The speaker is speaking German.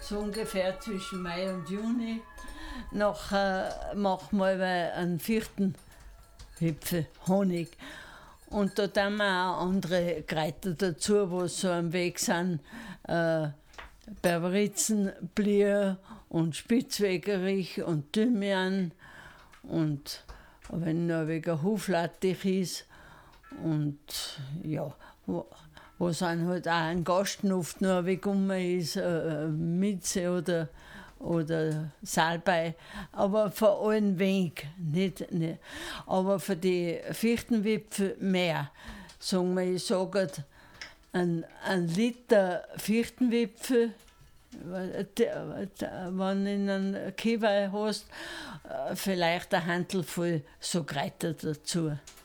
so ungefähr zwischen Mai und Juni. Nachher machen wir einen 4. Wipfel Honig. Und da tun wir auch andere Kräuter dazu, die so am Weg sind. Berberitzen, Blier und Spitzwegerich und Thymian. Und wenn noch ein wenig Huflattich ist. Und ja, wo dann halt auch ein Gastnuft noch ein wenig rum ist, Minze oder Salbei, aber vor allem wenig, nicht. Aber für die 4. Wipfel mehr. Sagen wir, ich sage, ein Liter 4. Wipfel, wenn du in einen Kiewer hast, vielleicht ein Handel voll so Kräuter dazu.